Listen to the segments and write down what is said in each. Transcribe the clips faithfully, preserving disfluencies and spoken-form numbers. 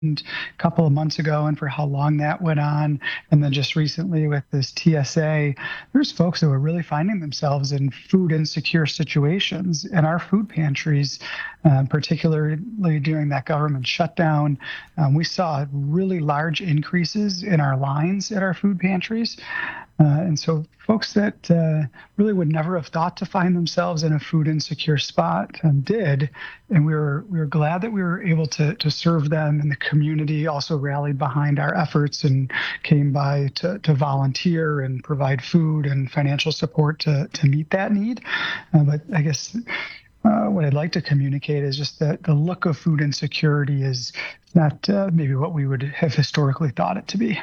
a couple of months ago and for how long that went on. And then just recently with this T S A, there's folks that were really finding themselves in food insecure situations in our food pantries, um, particularly during that government shutdown. Um, we saw really large increases in our lines at our food pantries. Uh, and so folks that uh, really would never have thought to find themselves in a food insecure spot um, did. And we were we were glad that we were able to to serve them, and the community also rallied behind our efforts and came by to, to volunteer and provide food and financial support to, to meet that need. Uh, but I guess uh, what I'd like to communicate is just that the look of food insecurity is not uh, maybe what we would have historically thought it to be.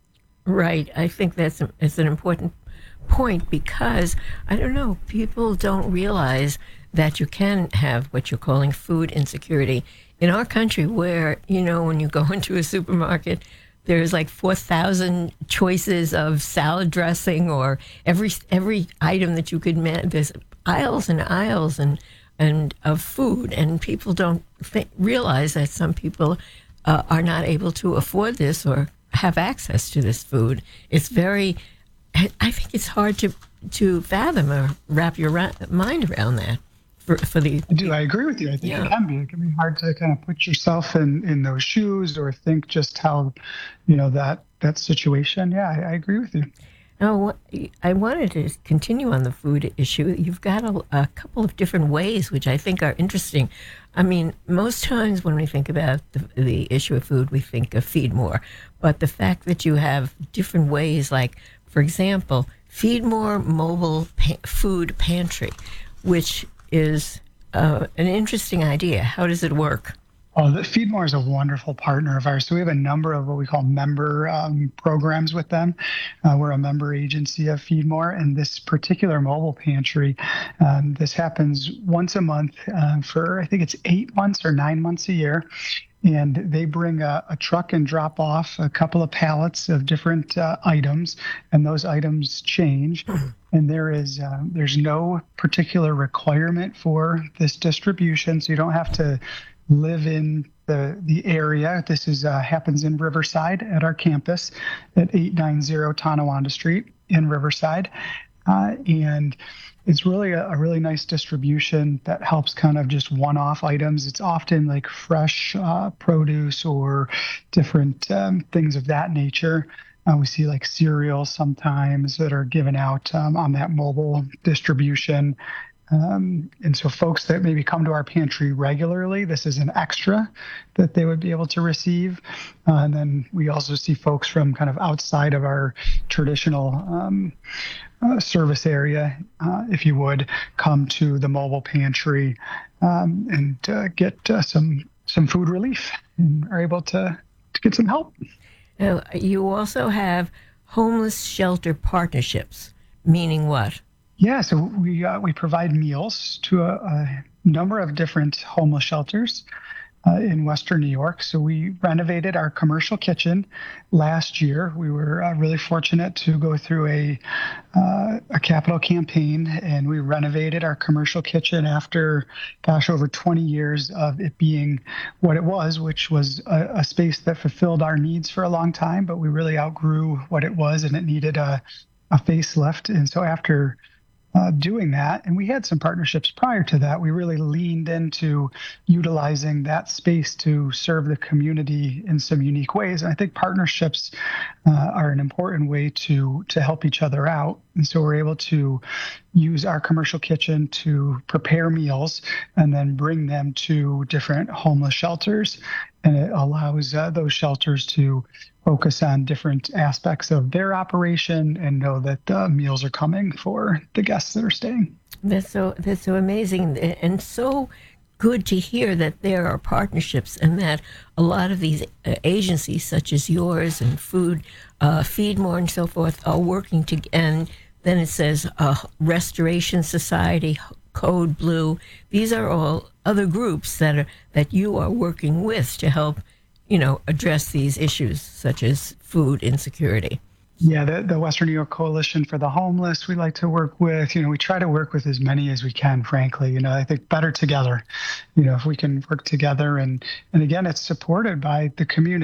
Right. I think that's a, it's an important point because, I don't know, people don't realize that you can have what you're calling food insecurity. In our country where, you know, when you go into a supermarket, there's like four thousand choices of salad dressing or every every item that you could man. There's aisles and aisles and, and of food, and people don't th- realize that some people uh, are not able to afford this or have access to this food. It's very, I think it's hard to to fathom or wrap your ra- mind around that. For, for the, I do. I agree with you. I think yeah. it can be. It can be hard to kind of put yourself in, in those shoes or think just how, you know, that that situation. Yeah, I, I agree with you. Now, I wanted to continue on the food issue. You've got a, a couple of different ways, which I think are interesting. I mean, most times when we think about the, the issue of food, we think of Feed More. But the fact that you have different ways, like, for example, Feed More Mobile pa- Food Pantry, which is uh, an interesting idea. How does it work? Oh, the Feedmore is a wonderful partner of ours. So we have a number of what we call member um, programs with them. Uh, we're a member agency of Feedmore, and this particular mobile pantry, um, this happens once a month uh, for I think it's eight months or nine months a year. And they bring a, a truck and drop off a couple of pallets of different uh, items, and those items change. And there is uh, there's no particular requirement for this distribution, so you don't have to live in the the area. This is uh, happens in Riverside at our campus at eight ninety Tonawanda Street in Riverside, uh, and it's really a, a really nice distribution that helps kind of just one-off items. It's often like fresh uh, produce or different um, things of that nature. Uh, we see like cereals sometimes that are given out um, on that mobile distribution. Um, and so folks that maybe come to our pantry regularly, this is an extra that they would be able to receive. Uh, and then we also see folks from kind of outside of our traditional um, uh, service area, uh, if you would, come to the mobile pantry um, and uh, get uh, some some food relief and are able to, to get some help. Now, you also have homeless shelter partnerships, meaning what? Yeah, so we uh, we provide meals to a, a number of different homeless shelters uh, in Western New York. So we renovated our commercial kitchen last year. We were uh, really fortunate to go through a uh, a capital campaign, and we renovated our commercial kitchen after, gosh, over twenty years of it being what it was, which was a, a space that fulfilled our needs for a long time, but we really outgrew what it was, and it needed a a facelift. And so after Uh, doing that. And we had some partnerships prior to that. We really leaned into utilizing that space to serve the community in some unique ways. And I think partnerships uh, are an important way to to help each other out. And so we're able to use our commercial kitchen to prepare meals and then bring them to different homeless shelters. And it allows uh, those shelters to focus on different aspects of their operation and know that the meals are coming for the guests that are staying. That's so that's so amazing and so good to hear that there are partnerships and that a lot of these uh, agencies such as yours and Food, uh, Feedmore and so forth are working to, and then it says uh, Restoration Society, Code Blue. These are all other groups that are that you are working with to help, you know, address these issues such as food insecurity. Yeah, the, the Western New York Coalition for the Homeless, we like to work with. You know, we try to work with as many as we can, frankly. You know, I think better together. You know, if we can work together and and again, it's supported by the community.